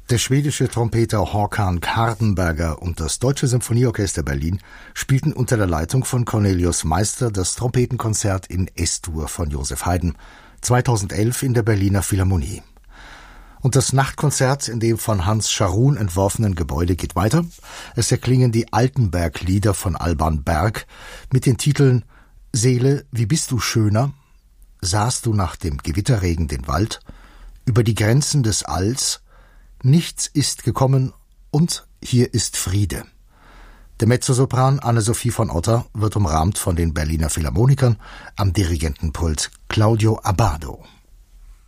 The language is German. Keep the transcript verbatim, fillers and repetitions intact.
Der schwedische Trompeter Håkan Hardenberger und das Deutsche Symphonieorchester Berlin spielten unter der Leitung von Cornelius Meister das Trompetenkonzert in Es-Dur von Joseph Haydn, zweitausendelf in der Berliner Philharmonie. Und das Nachtkonzert in dem von Hans Scharoun entworfenen Gebäude geht weiter. Es erklingen die Altenberg-Lieder von Alban Berg mit den Titeln Seele, wie bist du schöner? Sahst du nach dem Gewitterregen den Wald? Über die Grenzen des Alls? Nichts ist gekommen und hier ist Friede. Der Mezzosopran Anne-Sophie von Otter wird umrahmt von den Berliner Philharmonikern, am Dirigentenpult Claudio Abbado.